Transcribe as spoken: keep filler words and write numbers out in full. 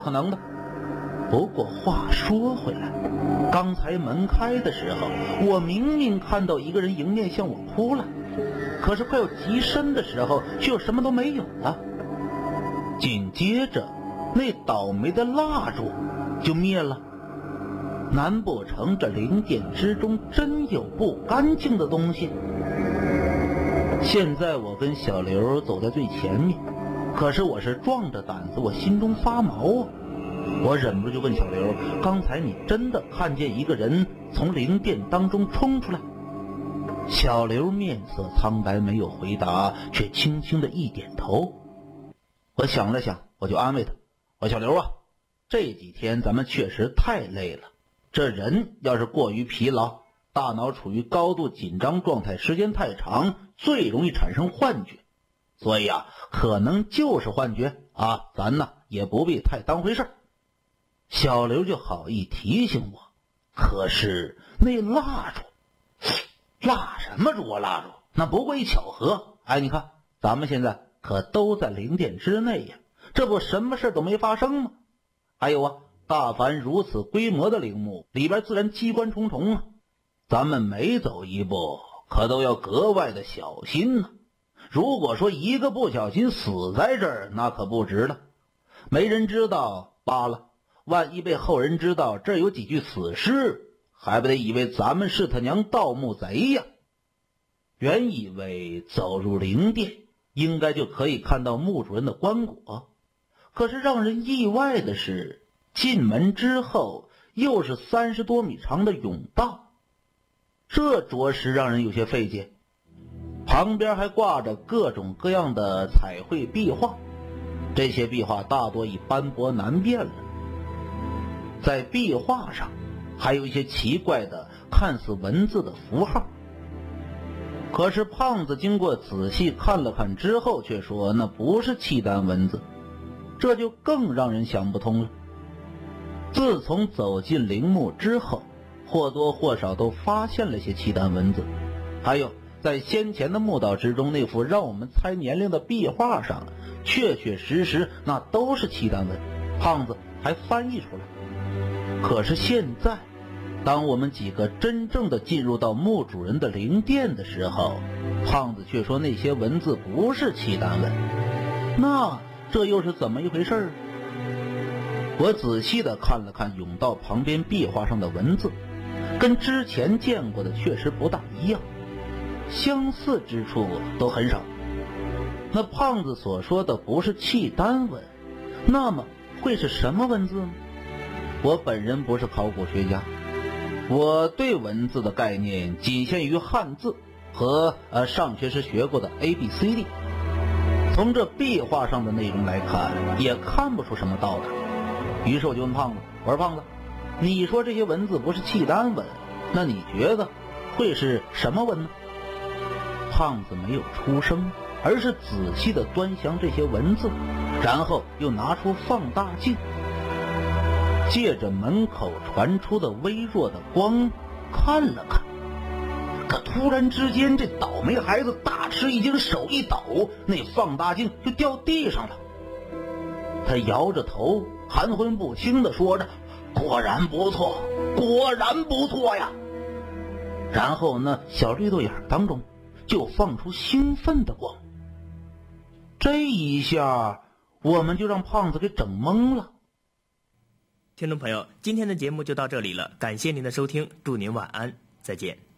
可能的。不过话说回来，刚才门开的时候，我明明看到一个人迎面向我扑来，可是快要极身的时候，却又什么都没有了。紧接着，那倒霉的蜡烛就灭了。难不成这灵殿之中真有不干净的东西？现在我跟小刘走在最前面，可是我是壮着胆子，我心中发毛啊！我忍不住就问小刘，刚才你真的看见一个人从灵殿当中冲出来？小刘面色苍白，没有回答，却轻轻的一点头。我想了想，我就安慰他，我说小刘啊，这几天咱们确实太累了，这人要是过于疲劳，大脑处于高度紧张状态时间太长，最容易产生幻觉，所以啊，可能就是幻觉啊，咱呢也不必太当回事。小刘就好意提醒我，可是那蜡烛，蜡什么烛啊蜡烛，那不过一巧合。哎，你看咱们现在可都在灵殿之内呀，这不什么事都没发生吗？还有啊，大凡如此规模的陵墓，里边自然机关重重啊，咱们每走一步可都要格外的小心呢、啊。如果说一个不小心死在这儿，那可不值了。没人知道罢了，万一被后人知道这儿有几具死尸，还不得以为咱们是他娘盗墓贼呀？原以为走入灵殿应该就可以看到墓主人的棺椁，可是让人意外的是，进门之后又是三十多米长的甬道，这着实让人有些费解。旁边还挂着各种各样的彩绘壁画，这些壁画大多已斑驳难辨了。在壁画上还有一些奇怪的看似文字的符号，可是胖子经过仔细看了看之后却说那不是契丹文字，这就更让人想不通了。自从走进陵墓之后，或多或少都发现了些契丹文字，还有在先前的墓道之中那幅让我们猜年龄的壁画上，确确实实那都是契丹文，胖子还翻译出来。可是现在当我们几个真正的进入到墓主人的灵殿的时候，胖子却说那些文字不是契丹文，那这又是怎么一回事？我仔细的看了看甬道旁边壁画上的文字，跟之前见过的确实不大一样，相似之处都很少。那胖子所说的不是契丹文，那么会是什么文字呢？我本人不是考古学家，我对文字的概念仅限于汉字和呃上学时学过的 A B C D。 从这壁画上的内容来看，也看不出什么道理。于是我就问胖子，我说胖子，你说这些文字不是契丹文，那你觉得会是什么文呢？胖子没有出声，而是仔细地端详这些文字，然后又拿出放大镜，借着门口传出的微弱的光看了看。可突然之间，这倒霉孩子大吃一惊，手一抖，那放大镜就掉地上了。他摇着头，含混不清地说着，果然不错，果然不错呀。然后呢，小绿豆眼当中就放出兴奋的光。这一下我们就让胖子给整懵了。 听众朋友，今天的节目就到这里了，感谢您的收听，祝您晚安，再见。